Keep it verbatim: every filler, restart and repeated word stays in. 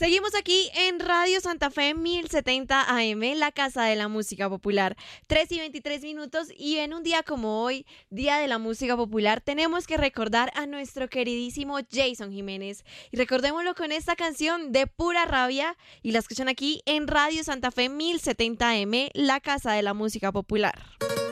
Seguimos aquí en Radio Santa Fe mil setenta A M, la casa de la música popular. tres y veintitrés minutos y en un día como hoy, Día de la Música Popular, tenemos que recordar a nuestro queridísimo Jason Jiménez. Y recordémoslo con esta canción de Pura Rabia y la escuchan aquí en Radio Santa Fe mil setenta A M, la casa de la música popular.